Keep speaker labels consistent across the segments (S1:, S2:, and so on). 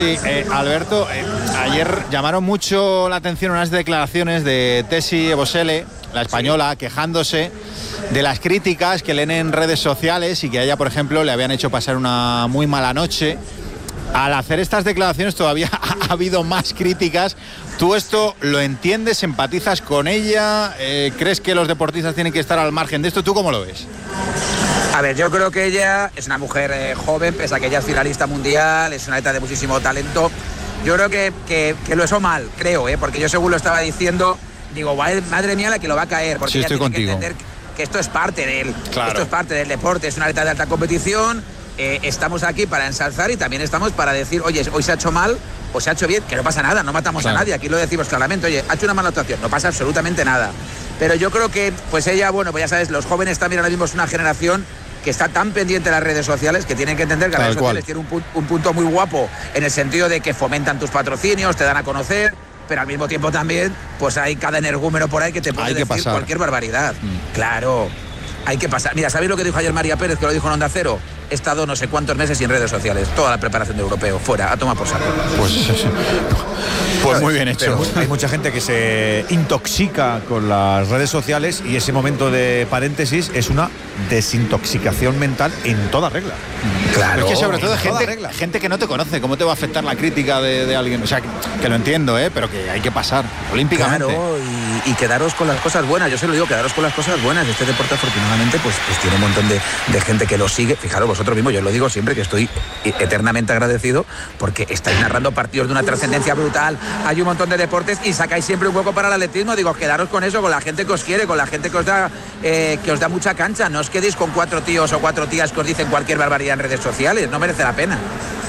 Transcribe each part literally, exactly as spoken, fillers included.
S1: Sí, eh, Alberto, eh, ayer llamaron mucho la atención unas declaraciones de Tessie Ebosele, la española, quejándose de las críticas que leen en redes sociales y que a ella, por ejemplo, le habían hecho pasar una muy mala noche. Al hacer estas declaraciones todavía ha habido más críticas. ¿Tú esto lo entiendes, empatizas con ella? Eh, ¿Crees que los deportistas tienen que estar al margen de esto? ¿Tú cómo lo ves?
S2: A ver, yo creo que ella es una mujer eh, joven, pese a que ella es finalista mundial, es una atleta de muchísimo talento. Yo creo que, que, que lo hizo mal, creo, ¿eh? Porque yo según lo estaba diciendo, digo, madre mía la que lo va a caer, porque
S1: sí,
S2: ella
S1: estoy
S2: tiene
S1: contigo.
S2: que entender que esto es parte de él,
S1: claro.
S2: Esto es parte del deporte, es una atleta de alta competición, eh, estamos aquí para ensalzar y también estamos para decir, oye, hoy se ha hecho mal o se ha hecho bien, que no pasa nada, no matamos claro. a nadie, aquí lo decimos claramente, oye, ha hecho una mala actuación, no pasa absolutamente nada. Pero yo creo que, pues ella, bueno, pues ya sabes, los jóvenes también ahora mismo es una generación que está tan pendiente de las redes sociales que tienen que entender que las redes sociales tienen un, un punto muy guapo en el sentido de que fomentan tus patrocinios, te dan a conocer, pero al mismo tiempo también pues hay cada energúmeno por ahí que te puede
S1: hay
S2: decir
S1: que pasar.
S2: cualquier barbaridad. Mm. Claro, hay que pasar. Mira, ¿sabéis lo que dijo ayer María Pérez, que lo dijo en Onda Cero? He estado no sé cuántos meses sin redes sociales, toda la preparación de europeo, fuera, a tomar por saco.
S1: Pues, pues muy bien hecho.
S3: Pero hay mucha gente que se intoxica con las redes sociales y ese momento de paréntesis es una desintoxicación mental en toda regla.
S1: Claro. Es que sobre todo gente, gente que no te conoce, ¿cómo te va a afectar la crítica de, de alguien? O sea, que, que lo entiendo, ¿eh? Pero que hay que pasar olímpicamente.
S2: Claro, y, y quedaros con las cosas buenas. Yo se lo digo, quedaros con las cosas buenas. Este deporte afortunadamente pues, pues tiene un montón de, de gente que lo sigue. Fijaros vosotros mismos, yo lo digo siempre que estoy eternamente agradecido porque estáis narrando partidos de una trascendencia brutal. Hay un montón de deportes y sacáis siempre un hueco para el atletismo. Digo, quedaros con eso, con la gente que os quiere, con la gente que os da, eh, que os da mucha cancha. No os quedéis con cuatro tíos o cuatro tías que os dicen cualquier barbaridad en redes sociales. No merece la pena.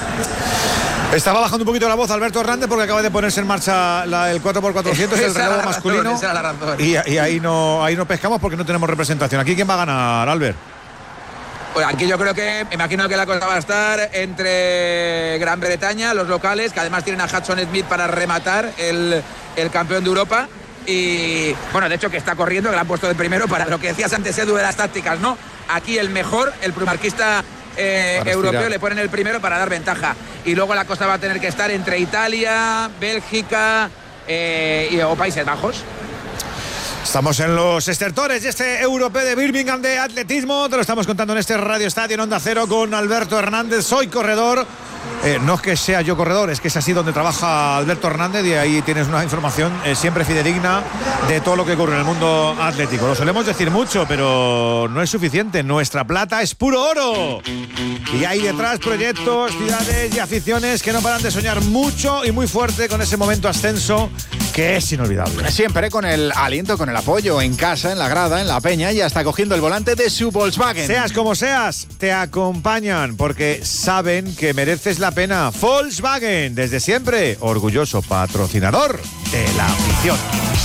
S3: Estaba bajando un poquito la voz Alberto Hernández porque acaba de ponerse en marcha la, el cuatro por cuatrocientos, el relevo masculino.
S2: Esa era la razón.
S3: Y, y ahí, no, ahí no pescamos porque no tenemos representación. ¿Aquí quién va a ganar, Albert?
S2: Pues aquí yo creo que, me imagino que la cosa va a estar entre Gran Bretaña, los locales, que además tienen a Hudson Smith para rematar, el, el campeón de Europa. Y bueno, de hecho que está corriendo, que le han puesto de primero para lo que decías antes, Edu, de las tácticas, ¿no? Aquí el mejor, el plumarquista eh, europeo, le ponen el primero para dar ventaja. Y luego la cosa va a tener que estar entre Italia, Bélgica eh, y, o Países Bajos.
S3: Estamos en los estertores de este europeo de Birmingham de atletismo. Te lo estamos contando en este Radio Estadio en Onda Cero con Alberto Hernández. Soy corredor. Eh, no es que sea yo corredor, es que es así donde trabaja Alberto Hernández y ahí tienes una información eh, siempre fidedigna de todo lo que ocurre en el mundo atlético. Lo solemos decir mucho, pero no es suficiente. Nuestra plata es puro oro. Y hay detrás proyectos, ciudades y aficiones que no paran de soñar mucho y muy fuerte con ese momento ascenso que es inolvidable.
S1: Siempre con el aliento, con el apoyo en casa, en la grada, en la peña y hasta cogiendo el volante de su Volkswagen.
S3: Seas como seas, te acompañan porque saben que mereces la pena. Volkswagen, desde siempre, orgulloso patrocinador de la afición.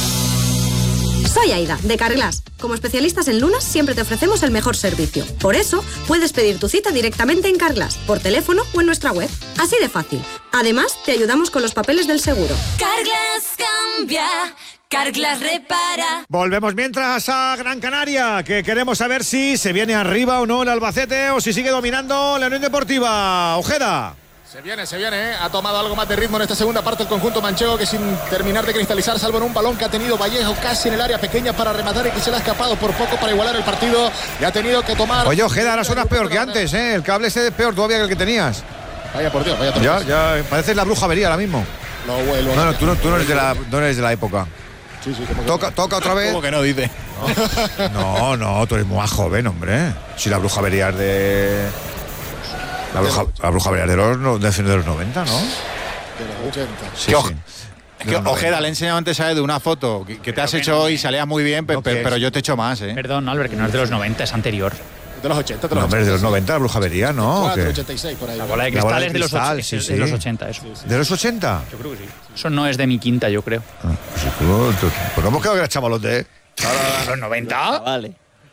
S4: Soy Aida, de Carglass. Como especialistas en lunas, siempre te ofrecemos el mejor servicio. Por eso, puedes pedir tu cita directamente en Carglass, por teléfono o en nuestra web. Así de fácil. Además, te ayudamos con los papeles del seguro.
S5: Carglass cambia, Carglass repara.
S3: Volvemos mientras a Gran Canaria, que queremos saber si se viene arriba o no el Albacete o si sigue dominando la Unión Deportiva. Ojeda.
S6: Se viene, se viene, ¿eh? Ha tomado algo más de ritmo en esta segunda parte el conjunto manchego, que sin terminar de cristalizar, salvo en un balón que ha tenido Vallejo casi en el área pequeña para rematar y que se le ha escapado por poco para igualar el partido y ha tenido que tomar...
S3: Oye, Ojeda, ahora suenas peor que antes, ¿eh? El cable ese es peor todavía que el que tenías.
S6: Vaya por Dios, vaya por
S3: Ya, ya, pareces la bruja avería ahora mismo.
S6: Lo vuelvo.
S3: No, no, tú no, tú no eres de la, no eres de la época.
S6: Sí, sí, como que
S3: toca,
S6: no.
S3: toca otra vez.
S1: ¿Cómo que no dice?
S3: No, no, tú eres más joven, hombre. Si la bruja avería es de... La bruja, la bruja avería de los, de, de los noventa, ¿no?
S6: De los ochenta.
S3: Sí,
S1: ¿Qué,
S3: sí.
S1: Es que, Ojeda, le he enseñado antes a Edu una foto que, que te has hecho hoy y salía muy bien, pe, pe, pero yo te echo más, ¿eh?
S7: Perdón, Albert, que no es de los noventa, es anterior.
S6: De los ochenta, de los
S3: No, hombre, de los noventa, la bruja avería, ¿no?
S6: ochenta, ochenta y seis, por ahí.
S7: La bola de
S3: La
S7: cristal
S3: bola de
S7: es de los,
S3: cristal,
S7: och-
S3: sí,
S7: es
S3: sí.
S7: de los ochenta, eso.
S6: Sí, sí.
S3: ¿De los ochenta?
S7: Yo creo que sí. Eso no es de mi quinta, yo creo.
S3: Ah, pues, tú, tú, pues no hemos quedado que era chavalote, ¿eh?
S7: ¿Los noventa?
S8: Vale.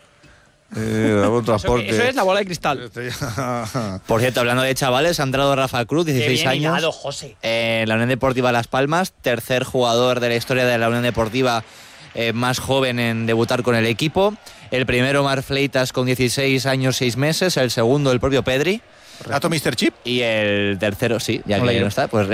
S3: Eh,
S7: Eso,
S3: transporte.
S7: eso es la bola de cristal.
S8: Por cierto, hablando de chavales, ha entrado Rafa Cruz,
S7: Qué
S8: dieciséis
S7: bien
S8: años,
S7: hilado, José.
S8: en la Unión Deportiva Las Palmas, tercer jugador de la historia de la Unión Deportiva eh, más joven en debutar con el equipo. El primero, Marc Fleitas, con dieciséis años, seis meses. El segundo, el propio Pedri.
S1: ¿Dato mister Chip?
S8: Y el tercero, sí, ya
S7: Hola,
S8: que
S7: yo.
S8: no está, pues